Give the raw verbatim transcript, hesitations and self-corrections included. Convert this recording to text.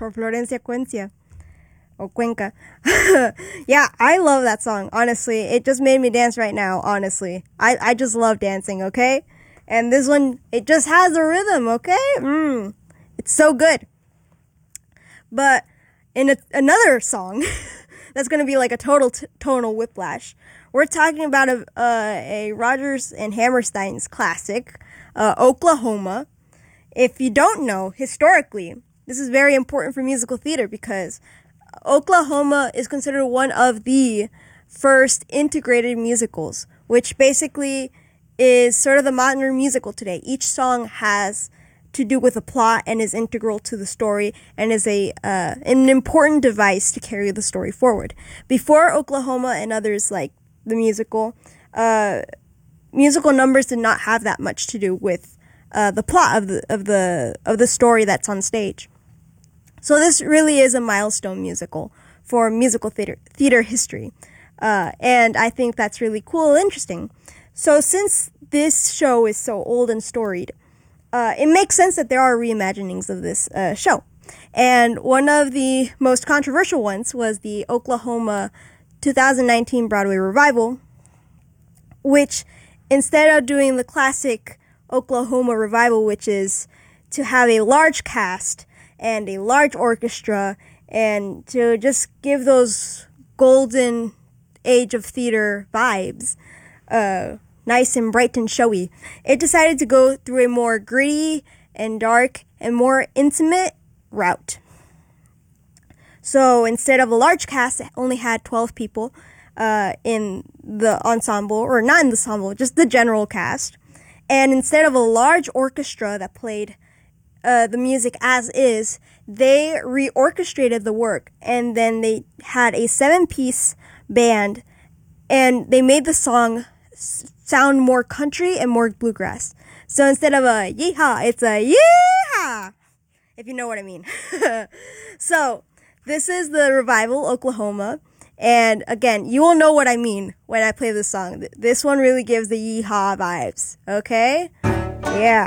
or Florencia Cuencia. Or Cuenca. Yeah, I love that song, honestly. It just made me dance right now, honestly. I, I just love dancing, okay? And this one, it just has a rhythm, okay? Mmm. It's so good. But in a, another song, that's going to be like a total t- tonal whiplash. We're talking about a, uh, a Rodgers and Hammerstein's classic, uh, Oklahoma. If you don't know, historically, this is very important for musical theater because Oklahoma is considered one of the first integrated musicals, which basically is sort of the modern musical today. Each song has to do with a plot and is integral to the story and is a uh, an important device to carry the story forward. Before Oklahoma and others like the musical, uh, musical numbers did not have that much to do with uh, the plot of the of the of the story that's on stage. So this really is a milestone musical for musical theater theater history, uh, and I think that's really cool and interesting. So since this show is so old and storied, uh, it makes sense that there are reimaginings of this uh, show. And one of the most controversial ones was the Oklahoma two thousand nineteen Broadway revival, which instead of doing the classic Oklahoma revival, which is to have a large cast and a large orchestra and to just give those golden age of theater vibes, uh, nice and bright and showy, it decided to go through a more gritty and dark and more intimate route. So instead of a large cast, it only had twelve people uh, in the ensemble, or not in the ensemble, just the general cast. And instead of a large orchestra that played uh, the music as is, they reorchestrated the work, and then they had a seven-piece band, and they made the song sound more country and more bluegrass. So instead of a yeehaw, it's a yeehaw, if you know what I mean. So this is the revival, Oklahoma. And again, you will know what I mean when I play this song. This one really gives the yeehaw vibes, okay? Yeah.